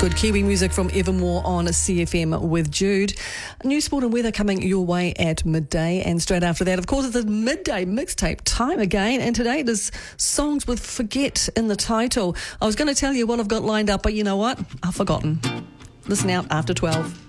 Good Kiwi music from Evermore on CFM with Jude. New sport and weather coming your way at midday, and straight after that, of course, it's the midday mixtape time again, and today it is songs with Forget in the title. I was going to tell you what I've got lined up, but you know what? I've forgotten. Listen out after 12.